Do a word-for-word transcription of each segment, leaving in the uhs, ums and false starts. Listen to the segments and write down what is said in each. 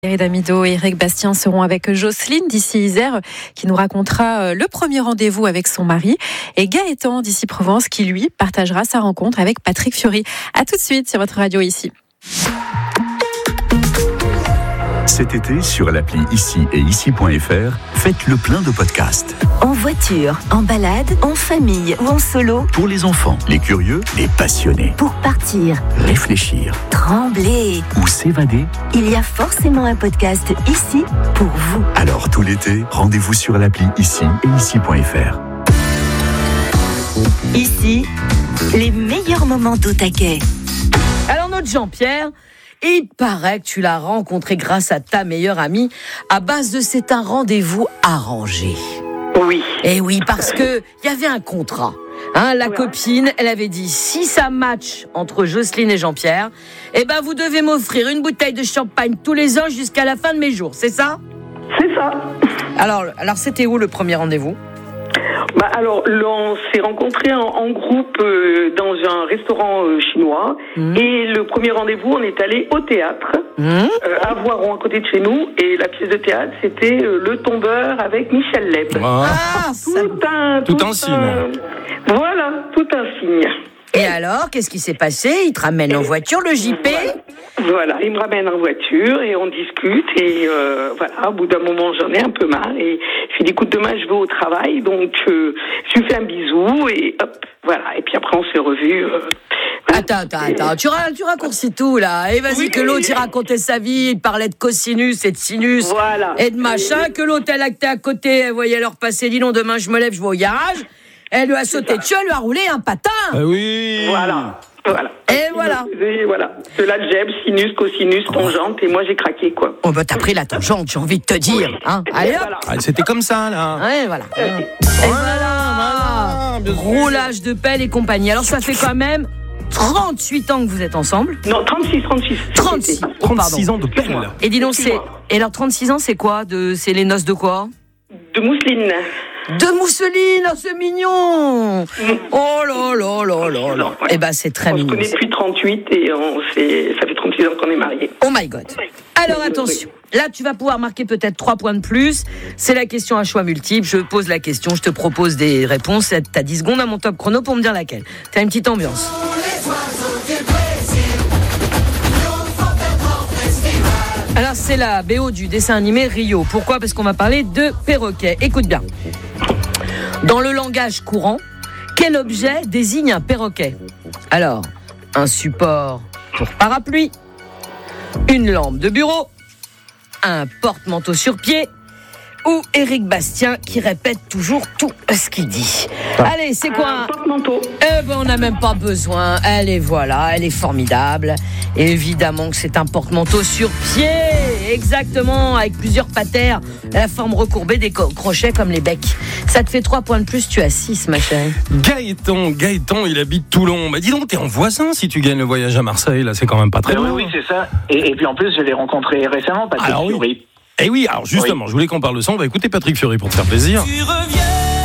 Thierry Damido et Eric Bastien seront avec Jocelyne d'ici Isère qui nous racontera le premier rendez-vous avec son mari et Gaëtan d'ici Provence qui lui partagera sa rencontre avec Patrick Fiori. À tout de suite sur votre radio ici. Cet été, sur l'appli Ici et Ici point F R, faites le plein de podcasts. En voiture, en balade, en famille ou en solo. Pour les enfants, les curieux, les passionnés. Pour partir, réfléchir, trembler ou s'évader. Il y a forcément un podcast ici pour vous. Alors tout l'été, rendez-vous sur l'appli Ici et Ici point F R. Ici, les meilleurs moments d'au taquet. Alors notre Jean-Pierre, il paraît que tu l'as rencontré grâce à ta meilleure amie à base de c'est un rendez-vous arrangé. Oui. Et oui, parce que il y avait un contrat. Hein, la ouais. copine, elle avait dit si ça match entre Jocelyne et Jean-Pierre, eh ben vous devez m'offrir une bouteille de champagne tous les ans jusqu'à la fin de mes jours, c'est ça ? C'est ça. Alors, alors c'était où le premier rendez-vous ? Bah alors, là, on s'est rencontrés en, en groupe euh, dans un restaurant euh, chinois. Mmh. Et le premier rendez-vous, on est allé au théâtre, mmh. euh, à Voiron, à côté de chez nous. Et la pièce de théâtre, c'était euh, Le Tombeur avec Michel Leb. Ah, ah, tout, un, tout, tout un, un signe. Un, voilà, tout un signe. Et alors, qu'est-ce qui s'est passé ? Il te ramène en voiture, le J P ? Voilà, voilà, il me ramène en voiture et on discute. Et euh, voilà, au bout d'un moment, j'en ai un peu marre. Et je lui dis, écoute, demain, je vais au travail. Donc, euh, je lui fais un bisou et hop, voilà. Et puis après, on s'est revus. Euh, attends, attends, attends. Tu, ra- tu raccourcis tout, là. Et vas-y, oui, que l'autre, il racontait sa vie. Il parlait de cosinus et de sinus. Voilà. Et de machin. Que l'autre, elle actait à côté. Elle voyait leur passer. Dis donc, demain, je me lève, je vais au garage. Elle lui a sauté dessus, elle lui a roulé un patin. Ah oui. Voilà. Voilà. Et voilà. Et voilà. De l'algèbre, sinus, cosinus, tangente, et moi j'ai craqué, quoi. Oh, bah t'as pris la tangente, j'ai envie de te dire. Hein. Allez, hop. Voilà. Ah, c'était comme ça, là. Ouais, voilà. Et voilà. voilà. Roulage de pelle et compagnie. Alors, ça fait quand même trente-huit ans que vous êtes ensemble. Non, trente-six, trente-six. trente-six. Oh, trente-six ans de pelle. Et dis donc, c'est. Et alors, trente-six ans, c'est quoi de... C'est les noces de quoi ? De mousseline. De mousseline, oh, c'est mignon. Oh là là là là là. Eh ben c'est très on mignon. On se connaît depuis trente-huit et on s'est... ça fait trente-six ans qu'on est mariés. Oh my God. Alors attention, là tu vas pouvoir marquer peut-être trois points de plus. C'est la question à choix multiple. Je pose la question, je te propose des réponses. T'as dix secondes à mon top chrono pour me dire laquelle. T'as une petite ambiance. Alors c'est la B O du dessin animé Rio. Pourquoi ? Parce qu'on va parler de perroquet. Écoute bien. Dans le langage courant, quel objet désigne un perroquet ? Alors, un support pour parapluie, une lampe de bureau, un porte-manteau sur pied ou Eric Bastien qui répète toujours tout ce qu'il dit. Ah. Allez, c'est quoi un, un porte-manteau ? Eh ben, on n'a même pas besoin. Elle est voilà, elle est formidable. Et évidemment que c'est un porte-manteau sur pied, exactement, avec plusieurs patères, la forme recourbée des co- crochets comme les becs. Ça te fait trois points de plus, tu as six, ma chérie. Gaëtan, Gaëtan, il habite Toulon. Bah dis donc, t'es en voisin si tu gagnes le voyage à Marseille, là, c'est quand même pas très ben loin. Oui, oui, c'est ça. Et, et puis en plus, je l'ai rencontré récemment, Patrick alors, Fiori. Oui. Et oui, alors justement, oui. Je voulais qu'on parle de ça. On va écouter Patrick Fiori pour te faire plaisir. Tu reviens.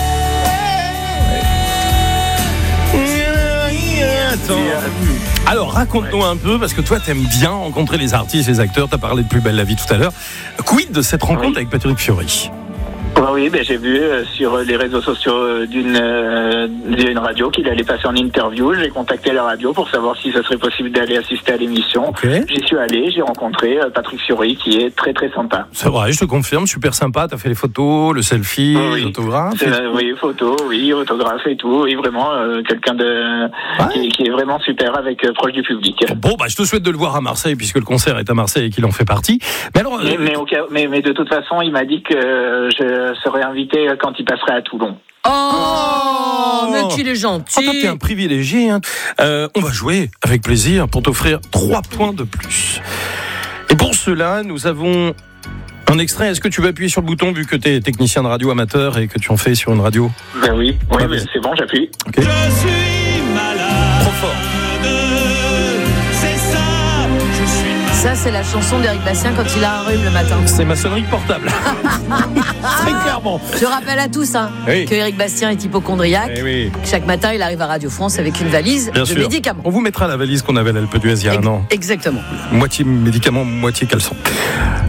Alors, raconte-nous un peu, parce que toi, t'aimes bien rencontrer les artistes, les acteurs. T'as parlé de Plus belle la vie tout à l'heure. Quid de cette rencontre oui. avec Patrick Fiori ? Oui, ben j'ai vu euh, sur les réseaux sociaux euh, d'une, euh, d'une radio qu'il allait passer en interview. J'ai contacté la radio pour savoir si ce serait possible d'aller assister à l'émission. Okay. J'y suis allé, j'ai rencontré euh, Patrick Fiori qui est très très sympa. C'est vrai, je te confirme, super sympa. T'as fait les photos, le selfie, oui. l'autographe. C'est, euh, oui, photos, oui, autographe et tout. Et vraiment euh, quelqu'un de ouais. qui, qui est vraiment super avec euh, proche du public. Bon, bah je te souhaite de le voir à Marseille puisque le concert est à Marseille et qu'il en fait partie. Mais alors, mais, euh... mais, okay, mais, mais de toute façon, il m'a dit que euh, je serais invité quand il passerait à Toulon. Oh, oh mais qu'il est gentil. Oh, toi, t'es un privilégié. Hein. Euh, on va jouer avec plaisir pour t'offrir trois points de plus. Et pour cela, nous avons un extrait. Est-ce que tu veux appuyer sur le bouton vu que t'es technicien de radio amateur et que tu en fais sur une radio ? Ben oui, oui, ah, mais c'est bon, j'appuie. Okay. Je suis malade. Trop fort. C'est ça. Je suis malade. Ça, c'est la chanson d'Eric Bastien quand il a un rhume le matin. C'est ma sonnerie portable. Très clairement. Je rappelle à tous hein, oui. que Eric Bastien est hypochondriaque. Eh oui. Chaque matin, il arrive à Radio France avec une valise Bien de sûr. médicaments. On vous mettra la valise qu'on avait à l'Alpe d'Huez il y a Ex- un an. Exactement. Moitié médicaments, moitié caleçon.